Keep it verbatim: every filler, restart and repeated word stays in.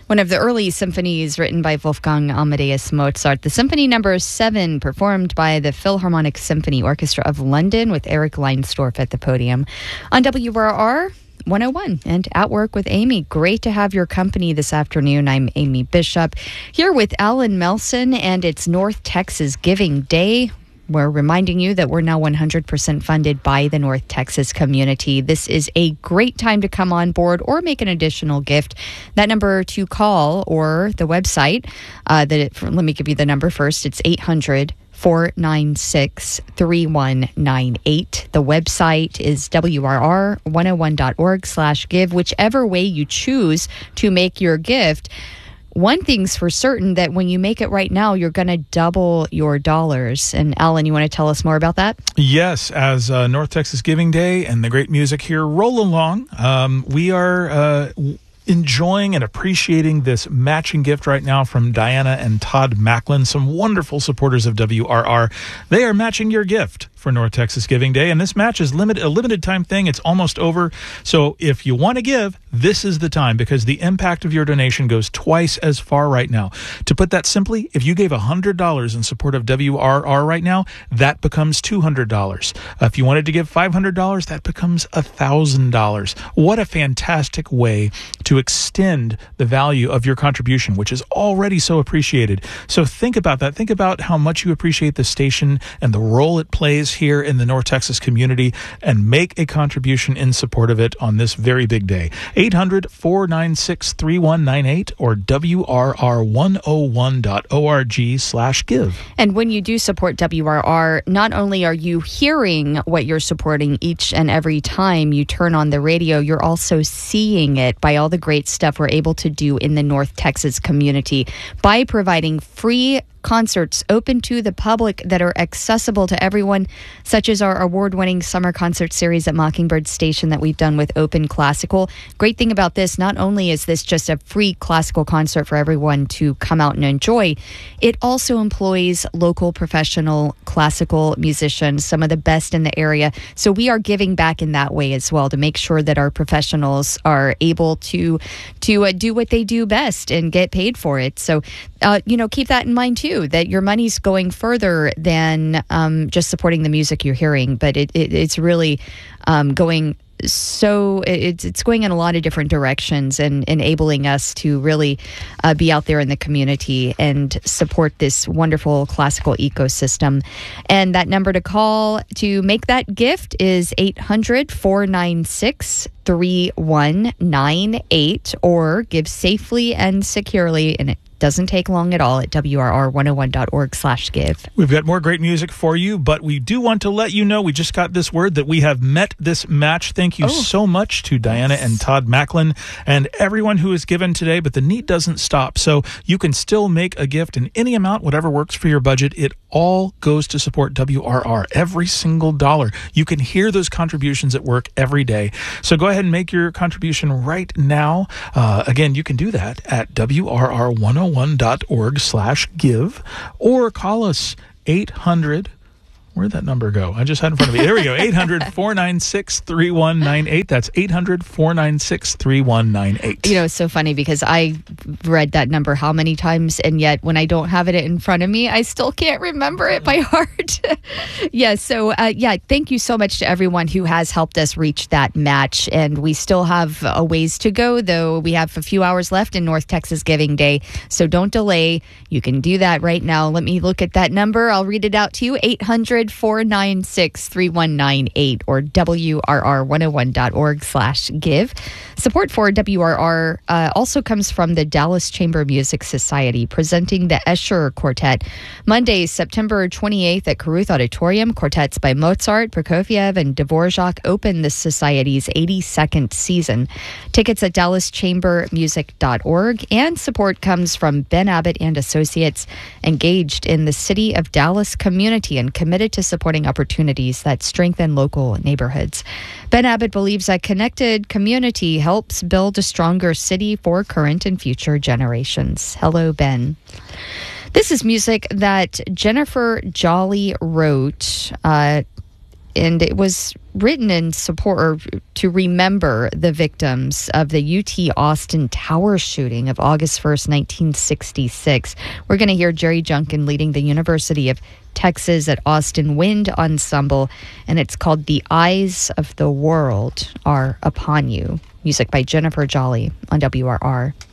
One of the early symphonies written by Wolfgang Amadeus Mozart, the Symphony Number Seven, performed by the Philharmonic Symphony Orchestra of London with Eric Leinsdorf at the podium on W R R one oh one and At Work with Amy. Great to have your company this afternoon. I'm Amy Bishop here with Alan Melson, and it's North Texas Giving Day. We're reminding you that we're now one hundred percent funded by the North Texas community. This is a great time to come on board or make an additional gift. That number to call or the website, uh, that let me give you the number first. It's eight hundred, four nine six, three one nine eight. The website is W R R one oh one dot org slash give. Whichever way you choose to make your gift, one thing's for certain, that when you make it right now, you're going to double your dollars. And Alan, you want to tell us more about that? Yes, as uh, North Texas Giving Day and the great music here roll along, um, we are uh, enjoying and appreciating this matching gift right now from Diana and Todd Macklin, some wonderful supporters of W R R. They are matching your gift for North Texas Giving Day, and this match is limited, a limited time thing. It's almost over. So if you want to give, this is the time, because the impact of your donation goes twice as far right now. To put that simply, if you gave one hundred dollars in support of W R R right now, that becomes two hundred dollars. Uh, if you wanted to give five hundred dollars, that becomes one thousand dollars. What a fantastic way to extend the value of your contribution, which is already so appreciated. So think about that. Think about how much you appreciate the station and the role it plays here in the North Texas community, and make a contribution in support of it on this very big day. eight hundred, four nine six, three one nine eight or W R R one oh one dot org slash give. And when you do support W R R, not only are you hearing what you're supporting each and every time you turn on the radio, you're also seeing it by all the great stuff we're able to do in the North Texas community by providing free concerts open to the public that are accessible to everyone, such as our award-winning summer concert series at Mockingbird Station that we've done with Open Classical. Great thing about this, not only is this just a free classical concert for everyone to come out and enjoy, it also employs local professional classical musicians, some of the best in the area. So we are giving back in that way as well, to make sure that our professionals are able to to uh, do what they do best and get paid for it. So, uh, you know, keep that in mind too, that your money's going further than um, just supporting the music you're hearing, but it, it, it's really um, going so it's it's going in a lot of different directions and enabling us to really uh, be out there in the community and support this wonderful classical ecosystem. And that number to call to make that gift is eight hundred, four nine six, three one nine eight, or give safely and securely, and it doesn't take long at all, at W R R one oh one dot org slash give. We've got more great music for you, but we do want to let you know, we just got this word that we have met this match. Thank you oh. so much to Diana yes. and Todd Macklin and everyone who has given today, but the need doesn't stop. So you can still make a gift in any amount, whatever works for your budget. It all goes to support W R R, every single dollar. You can hear those contributions at work every day. So go ahead and make your contribution right now. Uh, again, you can do that at W R R one oh one dot org slash give, or call us eight hundred. Where'd that number go? I just had it in front of me. There we go. eight hundred, four nine six, three one nine eight. That's eight hundred, four nine six, three one nine eight. You know, it's so funny because I read that number how many times, and yet when I don't have it in front of me, I still can't remember it by heart. yeah, so uh, yeah, thank you so much to everyone who has helped us reach that match. And we still have a ways to go, though. We have a few hours left in North Texas Giving Day, so don't delay. You can do that right now. Let me look at that number. I'll read it out to you. eight hundred, four nine six, three one nine eight or W R R one oh one dot org slash give. Support for W R R uh, also comes from the Dallas Chamber Music Society, presenting the Escher Quartet. Monday, September twenty-eighth at Caruth Auditorium. Quartets by Mozart, Prokofiev, and Dvorak open the Society's eighty-second season. Tickets at dallas chamber music dot org, and support comes from Ben Abbott and Associates, engaged in the City of Dallas community and committed to supporting opportunities that strengthen local neighborhoods. Ben Abbott believes a connected community helps build a stronger city for current and future generations. Hello, Ben. This is music that Jennifer Jolly wrote. Uh, and it was written in support or to remember the victims of the U T Austin tower shooting of August first, nineteen sixty-six. We're going to hear Jerry Junkin leading the University of Texas at Austin Wind Ensemble, and it's called The Eyes of the World Are Upon You. Music by Jennifer Jolly on W R R.